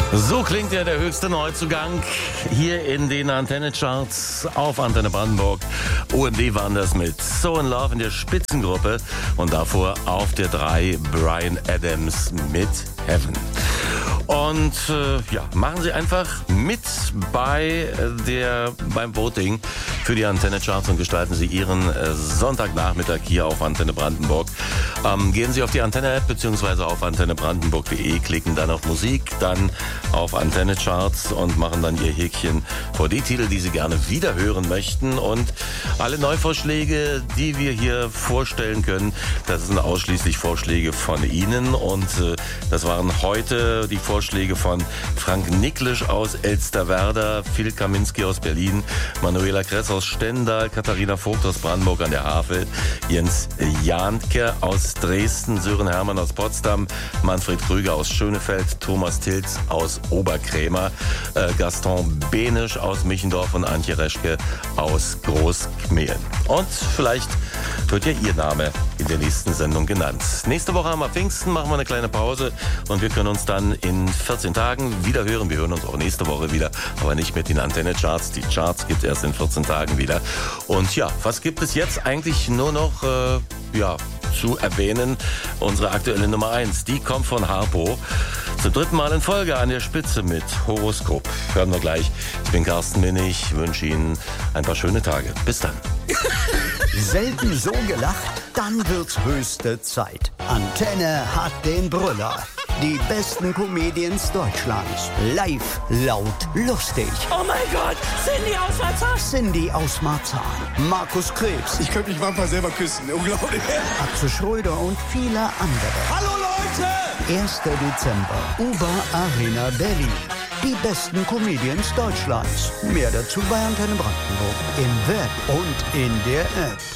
So klingt ja der höchste Neuzugang hier in den Antenne-Charts auf Antenne Brandenburg. OMD waren das mit So in Love in der Spitzengruppe und davor auf der 3 Bryan Adams mit Heaven. Und machen Sie einfach mit beim Voting für die Antenne-Charts und gestalten Sie Ihren Sonntagnachmittag hier auf Antenne Brandenburg. Gehen Sie auf die Antenne-App bzw. auf antennebrandenburg.de, klicken dann auf Musik, dann auf Antenne-Charts und machen dann Ihr Häkchen vor die Titel, die Sie gerne wieder hören möchten. Und alle Neuvorschläge, die wir hier vorstellen können, das sind ausschließlich Vorschläge von Ihnen. Und das waren heute die Vorschläge von Frank Niklisch aus Elsterwerda, Phil Kaminski aus Berlin, Manuela Kress aus Stendal, Katharina Vogt aus Brandenburg an der Havel, Jens Jahnke aus Dresden, Sören Hermann aus Potsdam, Manfred Krüger aus Schönefeld, Thomas Tilz aus Oberkrämer, Gaston Benisch aus Michendorf und Antje Reschke aus Großkmehlen. Und vielleicht wird ja Ihr Name in der nächsten Sendung genannt. Nächste Woche haben wir Pfingsten, machen wir eine kleine Pause und wir können uns dann in 14 Tagen wieder hören. Wir hören uns auch nächste Woche wieder, aber nicht mit den Antenne-Charts. Die Charts gibt es erst in 14 Tagen wieder. Und ja, was gibt es jetzt eigentlich nur noch zu erwähnen? Unsere aktuelle Nummer 1, die kommt von Harpo. Zum 3. Mal in Folge an der Spitze mit Horoskop. Hören wir gleich. Ich bin Carsten Minnig, wünsche Ihnen ein paar schöne Tage. Bis dann. Selten so gelacht, dann wird's höchste Zeit. Antenne hat den Brüller. Die besten Comedians Deutschlands. Live, laut, lustig. Oh mein Gott, Cindy aus Marzahn. Cindy aus Marzahn. Markus Krebs. Ich könnte mich manchmal selber küssen, unglaublich. Atze Schröder und viele andere. Hallo Leute! 1. Dezember, Uber Arena Berlin. Die besten Comedians Deutschlands. Mehr dazu bei Antenne Brandenburg. Im Web und in der App.